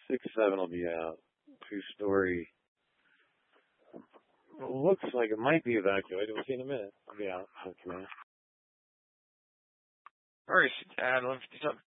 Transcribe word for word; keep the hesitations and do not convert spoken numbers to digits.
six seven will be out. Two-story. Looks like it might be evacuated. We'll see in a minute. I'll be out. Okay. All right, at eleven fifty-seven.